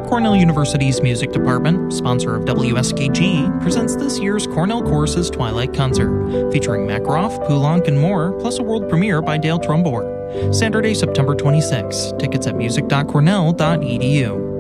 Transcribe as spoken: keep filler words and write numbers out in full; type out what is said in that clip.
Cornell University's music department, sponsor of W S K G, presents this year's Cornell Choruses Twilight Concert, featuring Makarov, Poulenc, and more, plus a world premiere by Dale Trumbore. Saturday, September twenty-sixth. Tickets at music dot cornell dot e d u.